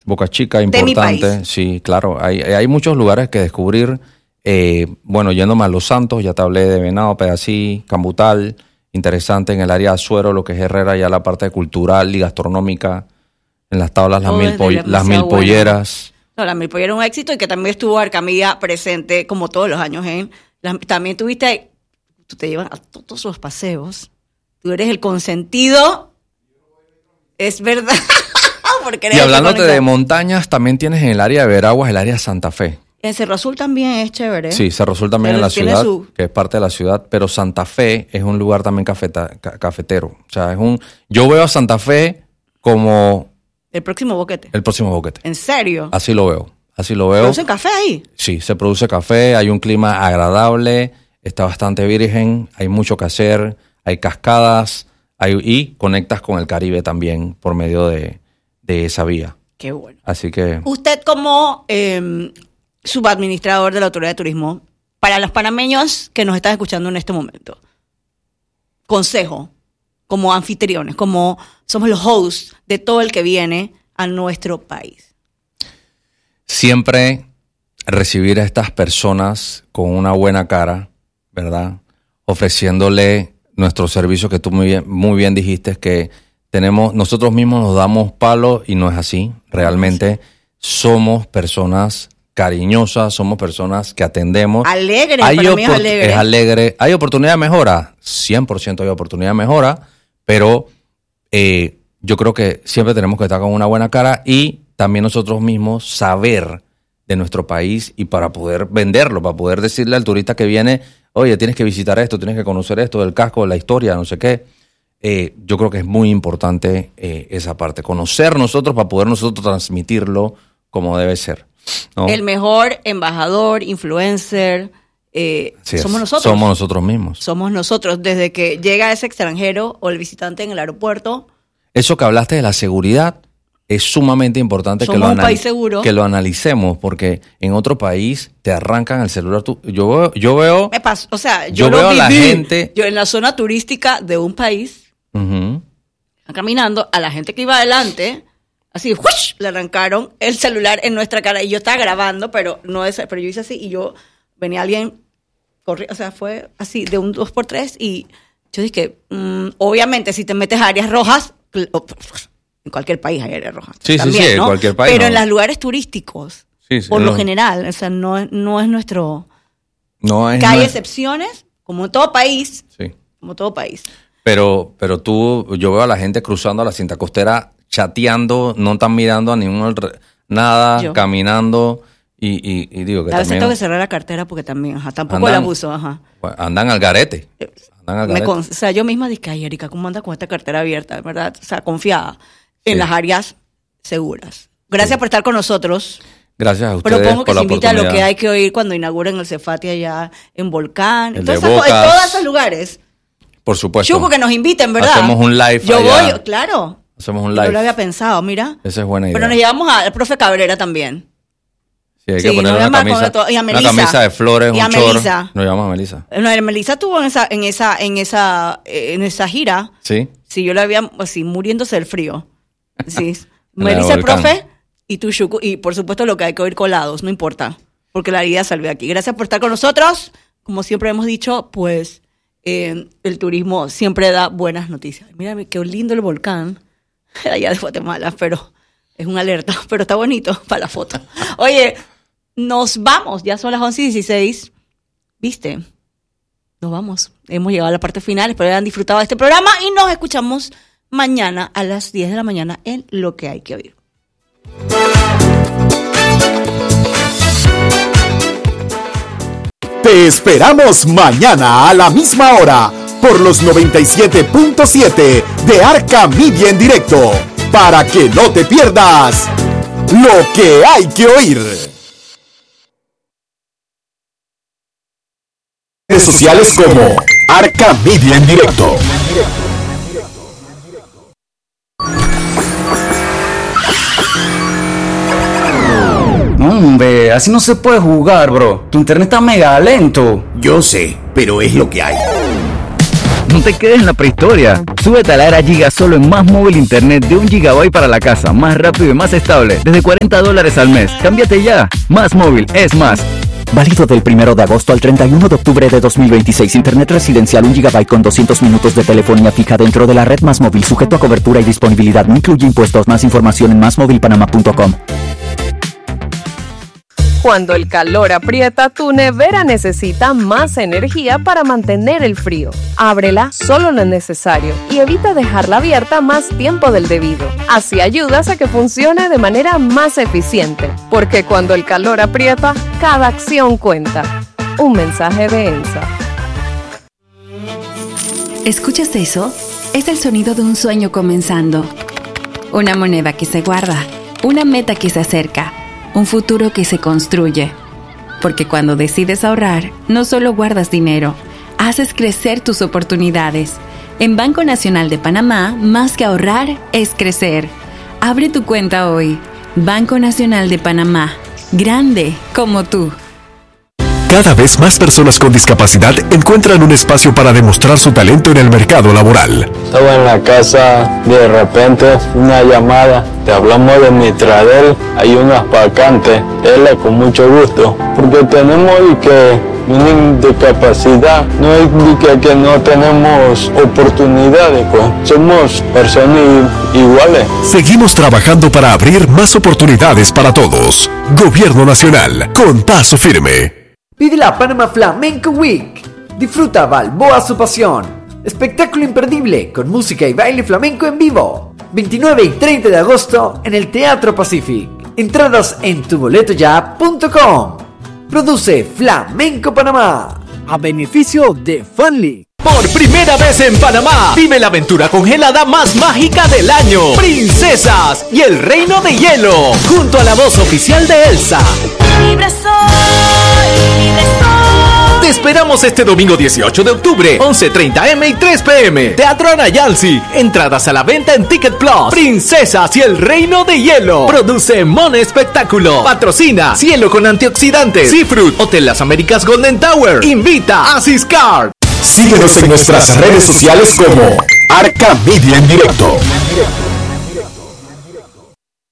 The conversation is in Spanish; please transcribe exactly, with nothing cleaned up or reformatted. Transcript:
Boca Chica, importante. Sí, claro. Hay, hay muchos lugares que descubrir. Eh, bueno, yéndome a Los Santos, ya te hablé de Venado, Pedací, Cambutal. Interesante en el área de Azuero, lo que es Herrera, ya la parte cultural y gastronómica. En las tablas, las, mil, po- las mil polleras. No, la mil polleras es un éxito y que también estuvo Arcamilla presente como todos los años. ¿eh? La, también tuviste, tú te llevas a todos los paseos. Tú eres el consentido. Es verdad. Porque eres y hablándote de montañas, también tienes en el área de Veraguas el área de Santa Fe. En Cerro Azul también es chévere. Sí, Cerro Azul también en la ciudad, su... que es parte de la ciudad, pero Santa Fe es un lugar también cafeta, ca- cafetero. O sea, es un. Yo veo a Santa Fe como el próximo boquete. El próximo boquete. ¿En serio? Así lo veo. Así lo veo. ¿Producen café ahí? Sí, se produce café, hay un clima agradable, está bastante virgen, hay mucho que hacer, hay cascadas, hay, y conectas con el Caribe también por medio de, de esa vía. Qué bueno. Así que... Usted como eh, subadministrador de la Autoridad de Turismo, para los panameños que nos están escuchando en este momento, consejo, como anfitriones, como somos los hosts de todo el que viene a nuestro país. Siempre recibir a estas personas con una buena cara, ¿verdad? Ofreciéndole nuestro servicio, que tú muy bien, muy bien dijiste, que tenemos, nosotros mismos nos damos palos y no es así. Realmente somos personas cariñosas, somos personas que atendemos. Alegre, para opor- mí es alegre. Es alegre. ¿Hay oportunidad de mejora? cien por ciento hay oportunidad de mejora, pero eh, yo creo que siempre tenemos que estar con una buena cara y también nosotros mismos saber de nuestro país y para poder venderlo, para poder decirle al turista que viene, oye, tienes que visitar esto, tienes que conocer esto, del casco, la historia, no sé qué. Eh, yo creo que es muy importante eh, esa parte, conocer nosotros para poder nosotros transmitirlo como debe ser, ¿no? El mejor embajador, influencer, eh, Sí, somos nosotros. Somos nosotros mismos. Somos nosotros. Desde que llega ese extranjero o el visitante en el aeropuerto. Eso que hablaste de la seguridad es sumamente importante que lo, un anal- país seguro. que lo analicemos, porque en otro país te arrancan el celular. Tú, yo veo, yo veo, Me pasó, o sea, yo, yo lo veo a la viví. gente. Yo en la zona turística de un país, Uh-huh. caminando, a la gente que iba adelante, así, ¡huish!, le arrancaron el celular en nuestra cara y yo estaba grabando, pero no es, pero yo hice así y yo venía alguien corriendo, o sea, fue así de un dos por tres y yo dije, mmm, obviamente si te metes a áreas rojas, en cualquier país hay áreas rojas. Sí, también, sí, sí, en ¿no? cualquier país. Pero no. en los lugares turísticos, Sí, sí, por no. lo general, o sea, no, no es nuestro... No es, Que hay no es- excepciones, como en todo país, sí. como todo país. Pero, pero tú, yo veo a la gente cruzando la cinta costera, chateando, no están mirando a ningún re- nada, Yo. caminando y, y, y digo que A veces también tengo que cerrar la cartera porque también, ajá, tampoco Andan- el abuso, ajá. pues, andan al garete. Andan al Me garete. con, o sea, yo misma dije, ay, Erika, ¿cómo andas con esta cartera abierta? ¿Verdad? O sea, confiada en Sí. las áreas seguras. Gracias Sí. por estar con nosotros. Gracias a ustedes Propongo que por se la invite a lo oportunidad. que hay que oír cuando inauguren el Cefati allá en Volcán. El En de todas esas co- en Bocas. todos esos lugares. Por supuesto. Chuco, que nos inviten, ¿verdad? Hacemos un live Yo allá. voy, claro. Hacemos un Yo live. lo había pensado, mira. Esa es buena idea. Pero nos llevamos al profe Cabrera también. Sí, hay Sí, que poner nos una llaman con camisa, todo- y a una Melissa. camisa de flores, Y a un short. Melissa. Nos llamamos a Melissa. No, Melissa estuvo en esa, en esa, en esa, eh, en esa gira. Sí. Sí, yo la había así, muriéndose del frío. Sí. La Melissa, el Volcán. profe, y tú, Shuku, y por supuesto lo que hay que oír colados, no importa, porque la vida salió aquí. Gracias por estar con nosotros. Como siempre hemos dicho, pues eh, el turismo siempre da buenas noticias. Mira qué lindo el volcán allá de Guatemala, pero es una alerta, pero está bonito para la foto. Oye, nos vamos, ya son las once y dieciséis. ¿Viste? Nos vamos. Hemos llegado a la parte final. Espero que hayan disfrutado de este programa y nos escuchamos mañana a las diez de la mañana en Lo que hay que oír. Te esperamos mañana a la misma hora por los noventa y siete punto siete de Arca Media en directo para que no te pierdas Lo que hay que oír. Redes sociales como Arca Media en directo. Hombre, así no se puede jugar, bro. Tu internet está mega lento. Yo sé, pero es lo que hay. No te quedes en la prehistoria. Súbete a la era Giga solo en Más Móvil Internet de un gigabyte para la casa, más rápido y más estable, desde cuarenta dólares al mes. Cámbiate ya. Más Móvil es más. Válido del primero de agosto al treinta y uno de octubre de dos mil veintiséis. Internet residencial un gigabyte con doscientos minutos de telefonía fija dentro de la red Más Móvil, sujeto a cobertura y disponibilidad. No incluye impuestos. Más información en más móvil panamá punto com. Cuando el calor aprieta, tu nevera necesita más energía para mantener el frío. Ábrela solo lo necesario y evita dejarla abierta más tiempo del debido. Así ayudas a que funcione de manera más eficiente, porque cuando el calor aprieta, cada acción cuenta. Un mensaje de ENSA. ¿Escuchas eso? Es el sonido de un sueño comenzando. Una moneda que se guarda, una meta que se acerca. Un futuro que se construye. Porque cuando decides ahorrar, no solo guardas dinero, haces crecer tus oportunidades. En Banco Nacional de Panamá, más que ahorrar, es crecer. Abre tu cuenta hoy. Banco Nacional de Panamá. Grande como tú. Cada vez más personas con discapacidad encuentran un espacio para demostrar su talento en el mercado laboral. Estaba en la casa, de repente una llamada, te hablamos de Mitradel, hay unas vacantes, él con mucho gusto, porque tenemos y que una discapacidad, no es que, que no tenemos oportunidades, pues somos personas iguales. Seguimos trabajando para abrir más oportunidades para todos. Gobierno Nacional, con paso firme. Vive la Panama Flamenco Week. Disfruta Balboa su pasión. Espectáculo imperdible con música y baile flamenco en vivo. veintinueve y treinta de agosto en el Teatro Pacific. Entradas en tu boleto ya punto com. Produce Flamenco Panamá. A beneficio de Funly. Por primera vez en Panamá, vive la aventura congelada más mágica del año. Princesas y el Reino de Hielo, junto a la voz oficial de Elsa. Libre soy, libre soy. Te esperamos este domingo dieciocho de octubre, once treinta eme y tres peme. Teatro Anayansi. Entradas a la venta en Ticket Plus. Princesas y el Reino de Hielo. Produce Mon Espectáculo. Patrocina Cielo con Antioxidantes. Seafruit. Hotel Las Américas Golden Tower. Invita a Siscard. Síguenos en nuestras redes sociales como Arca Media en Directo.